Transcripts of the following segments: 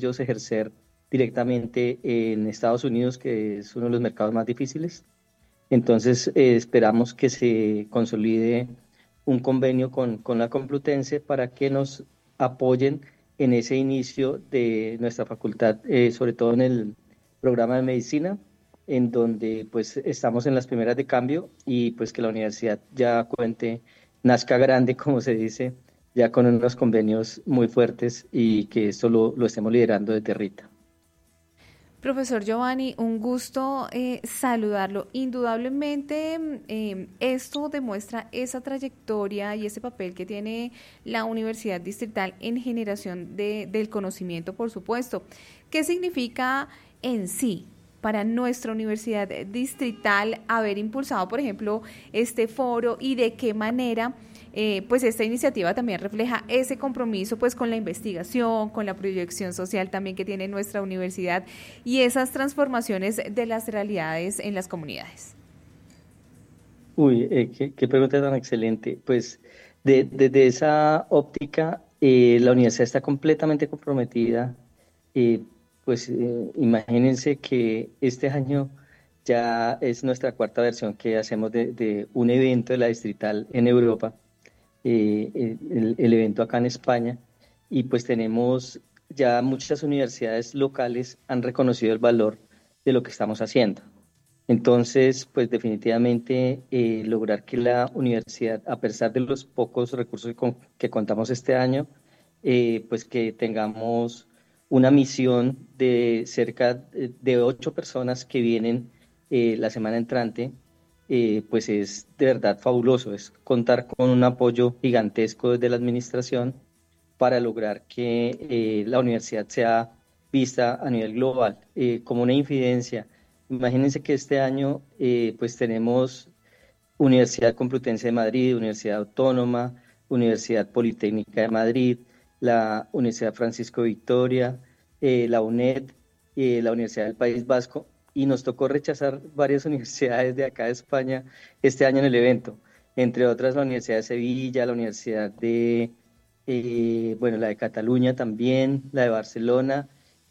ellos ejercer directamente en Estados Unidos, que es uno de los mercados más difíciles. Entonces, esperamos que se consolide un convenio con la Complutense para que nos apoyen en ese inicio de nuestra facultad, sobre todo en el programa de medicina, en donde pues estamos en las primeras de cambio y pues que la universidad ya cuente, nazca grande, como se dice, ya con unos convenios muy fuertes y que esto lo estemos liderando desde Rita. Profesor Giovanni, un gusto saludarlo. Indudablemente, esto demuestra esa trayectoria y ese papel que tiene la Universidad Distrital en generación del conocimiento, por supuesto. ¿Qué significa en sí para nuestra Universidad Distrital haber impulsado, por ejemplo, este foro y de qué manera? Pues esta iniciativa también refleja ese compromiso pues con la investigación, con la proyección social también que tiene nuestra universidad y esas transformaciones de las realidades en las comunidades. Uy, qué pregunta tan excelente. Pues desde esa óptica, la universidad está completamente comprometida. Eh, Imagínense que este año ya es nuestra cuarta versión que hacemos de un evento de la Distrital en Europa, el evento acá en España, y pues tenemos ya muchas universidades locales han reconocido el valor de lo que estamos haciendo. Entonces, pues definitivamente lograr que la universidad, a pesar de los pocos recursos que contamos este año, pues que tengamos una misión de cerca de 8 personas que vienen la semana entrante, pues es de verdad fabuloso, es contar con un apoyo gigantesco desde la administración para lograr que la universidad sea vista a nivel global como una infidencia. Imagínense que este año pues tenemos Universidad Complutense de Madrid, Universidad Autónoma, Universidad Politécnica de Madrid, la Universidad Francisco de Vitoria, la UNED, la Universidad del País Vasco, y nos tocó rechazar varias universidades de acá de España este año en el evento, entre otras la Universidad de Sevilla, la Universidad de, bueno, la de Cataluña también, la de Barcelona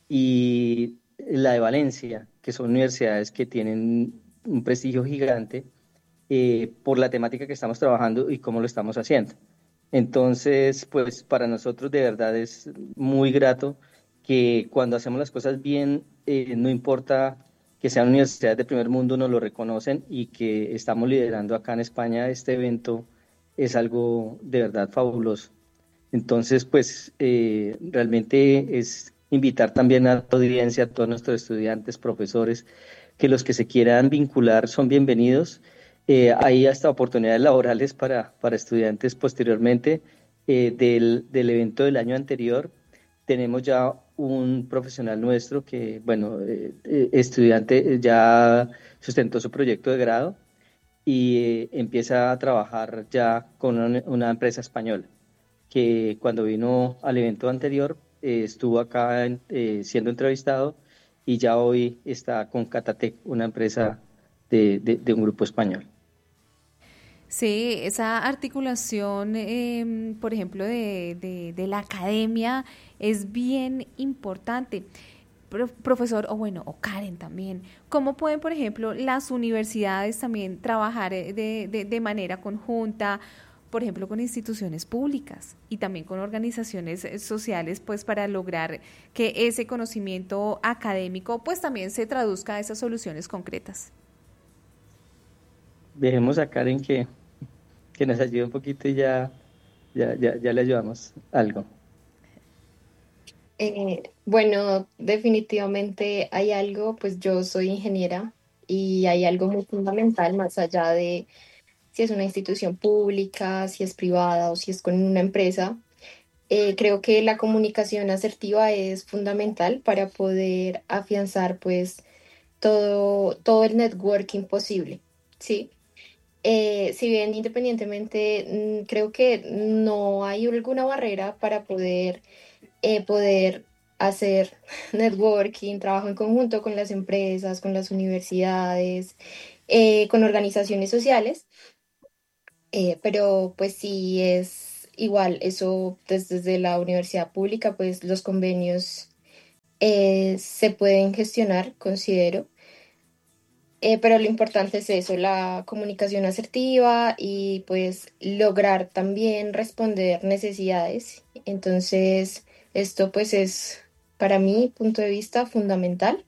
y la de Valencia, que son universidades que tienen un prestigio gigante por la temática que estamos trabajando y cómo lo estamos haciendo. Entonces, pues para nosotros de verdad es muy grato que cuando hacemos las cosas bien, no importa que sean universidades de primer mundo, nos lo reconocen y que estamos liderando acá en España este evento es algo de verdad fabuloso. Entonces, pues realmente es invitar también a la audiencia, a todos nuestros estudiantes, profesores, que los que se quieran vincular son bienvenidos. Hay hasta oportunidades laborales para estudiantes posteriormente. Del evento del año anterior, tenemos ya un profesional nuestro que, bueno, estudiante ya sustentó su proyecto de grado y empieza a trabajar ya con una empresa española que cuando vino al evento anterior estuvo acá siendo entrevistado y ya hoy está con Catatec, una empresa de un grupo español. Sí, esa articulación, por ejemplo, de la academia es bien importante. Profesor, o bueno, o Karen también, ¿cómo pueden, por ejemplo, las universidades también trabajar de manera conjunta, por ejemplo, con instituciones públicas y también con organizaciones sociales, pues para lograr que ese conocimiento académico, pues también se traduzca a esas soluciones concretas? Dejemos a Karen que nos ayude un poquito y ya le ayudamos algo. Bueno, definitivamente hay algo, pues yo soy ingeniera y hay algo muy fundamental más allá de si es una institución pública, si es privada o si es con una empresa. Creo que la comunicación asertiva es fundamental para poder afianzar pues todo el networking posible, ¿sí? Si bien independientemente, creo que no hay alguna barrera para poder hacer networking, trabajo en conjunto con las empresas, con las universidades, con organizaciones sociales, pero pues sí es igual, eso desde la universidad pública, pues los convenios se pueden gestionar, considero. Pero lo importante es eso, la comunicación asertiva y pues lograr también responder necesidades. Entonces, esto pues es para mí, punto de vista, fundamental.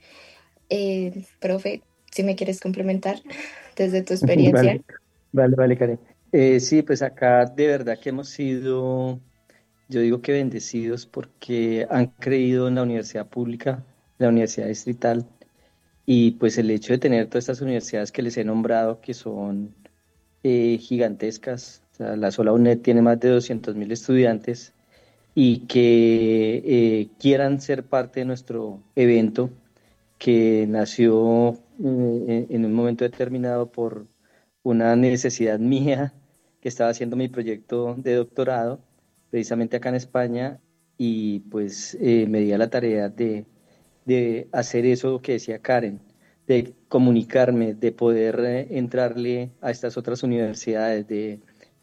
Profe, si me quieres complementar desde tu experiencia. Vale, vale, Karen. Sí, pues acá de verdad que hemos sido, yo digo que bendecidos porque han creído en la universidad pública, la universidad distrital, y pues el hecho de tener todas estas universidades que les he nombrado, que son gigantescas, o sea, la sola UNED tiene más de 200.000 estudiantes, y que quieran ser parte de nuestro evento que nació en un momento determinado por una necesidad mía, que estaba haciendo mi proyecto de doctorado, precisamente acá en España, y pues me di a la tarea de hacer eso que decía Karen, de comunicarme, de poder entrarle a estas otras universidades, de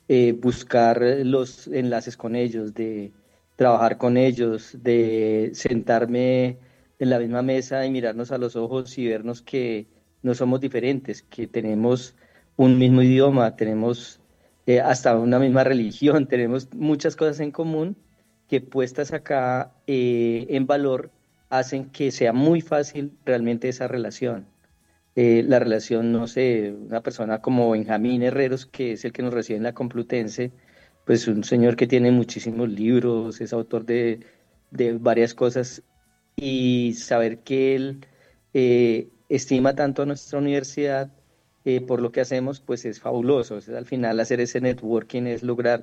buscar los enlaces con ellos, de trabajar con ellos, de sentarme en la misma mesa y mirarnos a los ojos y vernos que no somos diferentes, que tenemos un mismo idioma, tenemos hasta una misma religión, tenemos muchas cosas en común que puestas acá en valor hacen que sea muy fácil realmente esa relación. La relación, no sé, una persona como Benjamín Herreros, que es el que nos recibe en la Complutense, pues un señor que tiene muchísimos libros, es autor de varias cosas, y saber que él estima tanto a nuestra universidad por lo que hacemos, pues es fabuloso. O sea, al final hacer ese networking es lograr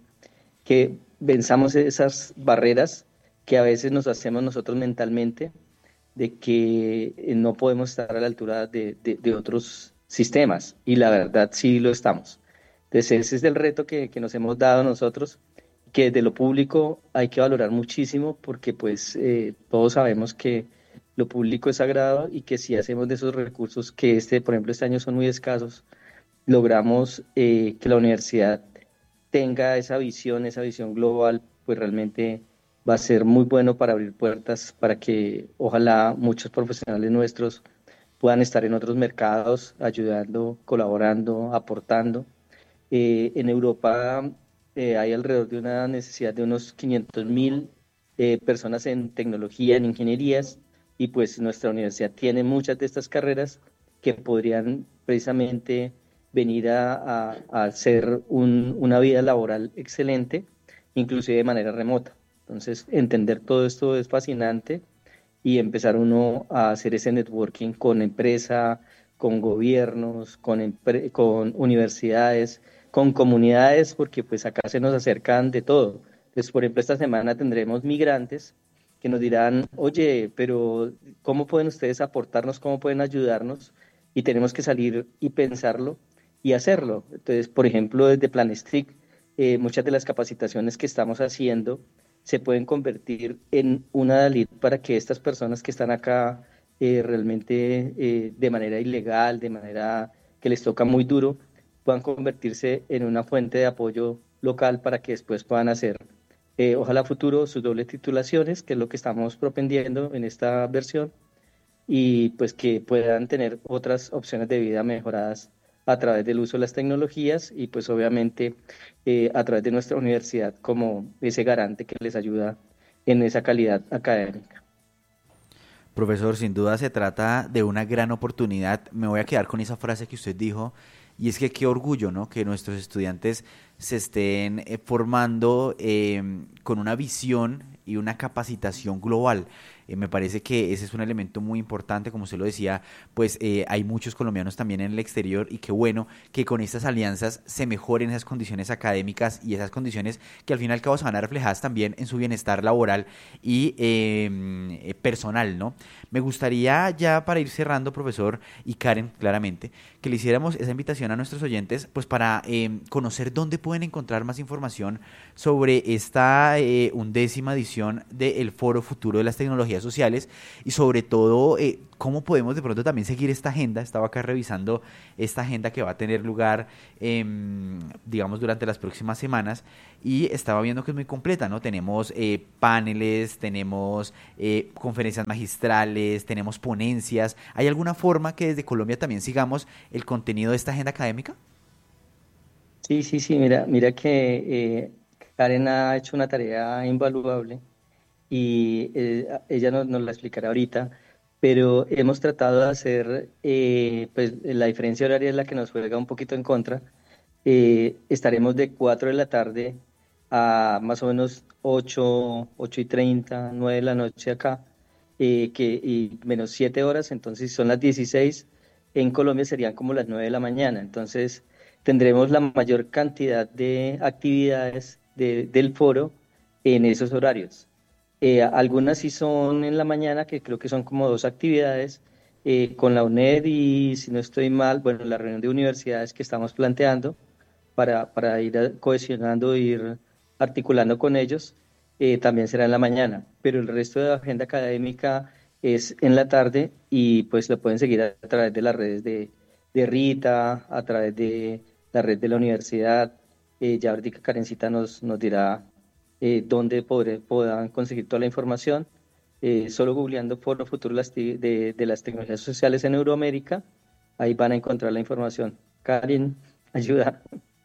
que venzamos esas barreras que a veces nos hacemos nosotros mentalmente, de que no podemos estar a la altura de otros sistemas, y la verdad sí lo estamos. Entonces ese es el reto que nos hemos dado nosotros, que desde lo público hay que valorar muchísimo, porque pues todos sabemos que lo público es sagrado, y que si hacemos de esos recursos, que por ejemplo, este año son muy escasos, logramos que la universidad tenga esa visión global, pues realmente va a ser muy bueno para abrir puertas, para que ojalá muchos profesionales nuestros puedan estar en otros mercados, ayudando, colaborando, aportando. En Europa hay alrededor de una necesidad de unos 500.000 personas en tecnología, en ingenierías, y pues nuestra universidad tiene muchas de estas carreras que podrían precisamente venir a hacer una vida laboral excelente, inclusive de manera remota. Entonces, entender todo esto es fascinante, y empezar uno a hacer ese networking con empresa, con gobiernos, con universidades, con comunidades, porque pues acá se nos acercan de todo. Entonces, por ejemplo, esta semana tendremos migrantes que nos dirán, oye, pero ¿cómo pueden ustedes aportarnos? ¿Cómo pueden ayudarnos? Y tenemos que salir y pensarlo y hacerlo. Entonces, por ejemplo, desde Planestick, muchas de las capacitaciones que estamos haciendo se pueden convertir en una DALIT para que estas personas que están acá realmente de manera ilegal, de manera que les toca muy duro, puedan convertirse en una fuente de apoyo local, para que después puedan hacer, ojalá a futuro, sus dobles titulaciones, que es lo que estamos propendiendo en esta versión, y pues que puedan tener otras opciones de vida mejoradas a través del uso de las tecnologías, y pues obviamente a través de nuestra universidad como ese garante que les ayuda en esa calidad académica. Profesor, sin duda se trata de una gran oportunidad. Me voy a quedar con esa frase que usted dijo, y es que qué orgullo, ¿no?, que nuestros estudiantes se estén formando con una visión y una capacitación global. Me parece que ese es un elemento muy importante, como usted lo decía, pues hay muchos colombianos también en el exterior, y qué bueno que con estas alianzas se mejoren esas condiciones académicas y esas condiciones que al fin y al cabo se van a reflejadas también en su bienestar laboral y personal, ¿no? Me gustaría ya, para ir cerrando, profesor, y Karen, claramente, que le hiciéramos esa invitación a nuestros oyentes, pues para conocer dónde pueden encontrar más información sobre esta 11ª edición del Foro Futuro de las Tecnologías Sociales y sobre todo cómo podemos de pronto también seguir esta agenda? Estaba acá revisando esta agenda que va a tener lugar, digamos, durante las próximas semanas y estaba viendo que es muy completa, ¿no? Tenemos paneles, tenemos conferencias magistrales, tenemos ponencias. ¿Hay alguna forma que desde Colombia también sigamos el contenido de esta agenda académica? Sí, sí, sí, mira que Karen ha hecho una tarea invaluable y ella nos la explicará ahorita, pero hemos tratado de hacer, pues la diferencia horaria es la que nos juega un poquito en contra. Estaremos de 4 de la tarde a más o menos 8:30, 9 de la noche acá, y menos 7 horas, entonces son las 16, en Colombia serían como las 9 de la mañana, entonces tendremos la mayor cantidad de actividades del foro en esos horarios. Algunas sí son en la mañana, que creo que son como dos actividades, con la UNED y, si no estoy mal, bueno, la reunión de universidades que estamos planteando para ir cohesionando, ir articulando con ellos, también será en la mañana, pero el resto de la agenda académica es en la tarde y pues lo pueden seguir a través de las redes de Rita, a través de la red de la universidad. Ya ahorita Karencita nos dirá dónde podrán conseguir toda la información. Solo googleando Foro Futuro de las Tecnologías Sociales en Euroamérica, ahí van a encontrar la información. Karen, ayuda.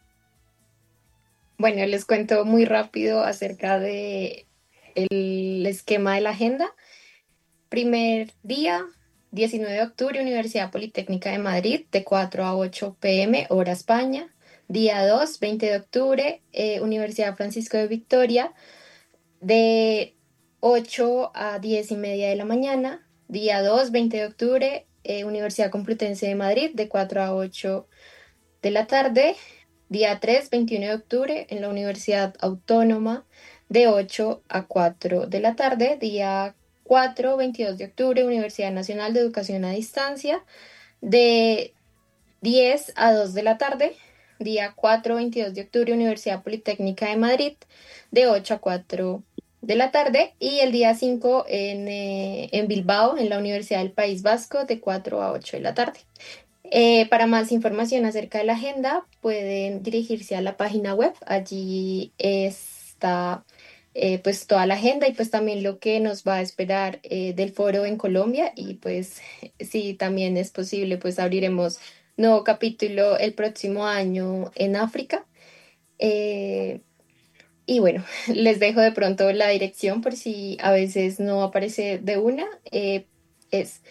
Bueno, les cuento muy rápido acerca de el esquema de la agenda. Primer día, 19 de octubre, Universidad Politécnica de Madrid, de 4 a 8 p.m., hora España. Día 2, 20 de octubre, Universidad Francisco de Victoria, de 8 a 10 y media de la mañana. Día 2, 20 de octubre, Universidad Complutense de Madrid, de 4 a 8 de la tarde. Día 3, 21 de octubre, en la Universidad Autónoma, de 8 a 4 de la tarde. Día 4, 22 de octubre, Universidad Nacional de Educación a Distancia, de 10 a 2 de la tarde. Día 4, 22 de octubre, Universidad Politécnica de Madrid, de 8 a 4 de la tarde. Y el día 5 en Bilbao, en la Universidad del País Vasco, de 4 a 8 de la tarde. Para más información acerca de la agenda, pueden dirigirse a la página web. Allí está pues toda la agenda y pues también lo que nos va a esperar del foro en Colombia. Y pues si también es posible, pues abriremos nuevo capítulo el próximo año en África. Eh, y bueno, les dejo de pronto la dirección por si a veces no aparece de una. Es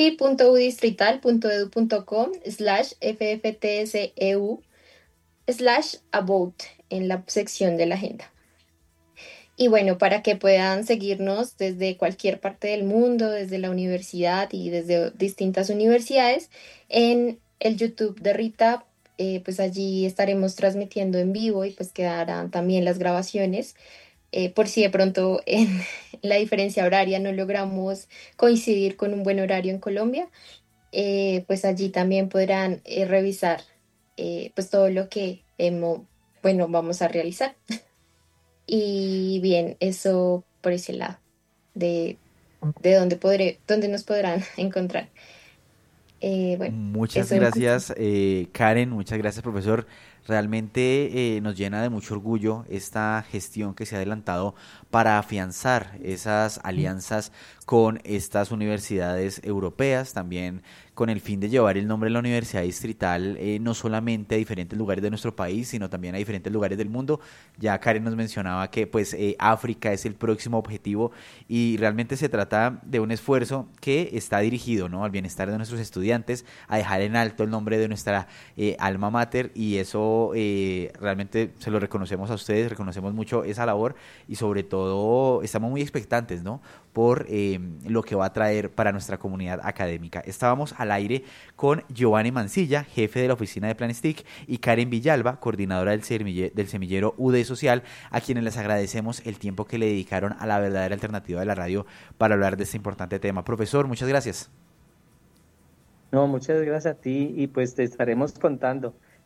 pi.udistrital.edu.com/fftseu/about en la sección de la agenda. Y bueno, para que puedan seguirnos desde cualquier parte del mundo, desde la universidad y desde distintas universidades, en el YouTube de Rita, pues allí estaremos transmitiendo en vivo y pues quedarán también las grabaciones. Por si de pronto en la diferencia horaria no logramos coincidir con un buen horario en Colombia, pues allí también podrán revisar pues todo lo que bueno, vamos a realizar. Y bien, eso por ese lado, de, de dónde nos podrán encontrar. Bueno, Muchas eso en cuanto. gracias, Karen, muchas gracias, profesor. Realmente nos llena de mucho orgullo esta gestión que se ha adelantado para afianzar esas alianzas con estas universidades europeas, también con el fin de llevar el nombre de la Universidad Distrital no solamente a diferentes lugares de nuestro país, sino también a diferentes lugares del mundo. Ya Karen nos mencionaba que pues África es el próximo objetivo y realmente se trata de un esfuerzo que está dirigido, ¿no?, al bienestar de nuestros estudiantes, a dejar en alto el nombre de nuestra alma mater, y eso realmente se lo reconocemos a ustedes, reconocemos mucho esa labor y sobre todo estamos muy expectantes, ¿no?, por lo que va a traer para nuestra comunidad académica. Estábamos al aire con Giovanni Mancilla, jefe de la oficina de Planestic, y Karen Villalba, coordinadora del semillero UD Social, a quienes les agradecemos el tiempo que le dedicaron a la verdadera alternativa de la radio para hablar de este importante tema. Profesor, muchas gracias. No, muchas gracias a ti y pues te estaremos contando.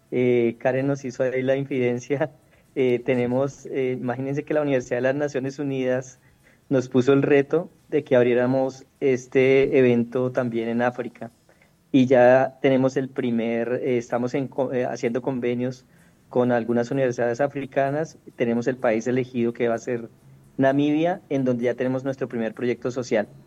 Karen nos hizo ahí la infidencia. Imagínense que la Universidad de las Naciones Unidas nos puso el reto de que abriéramos este evento también en África. Y ya tenemos estamos haciendo convenios con algunas universidades africanas. Tenemos el país elegido que va a ser Namibia, en donde ya tenemos nuestro primer proyecto social.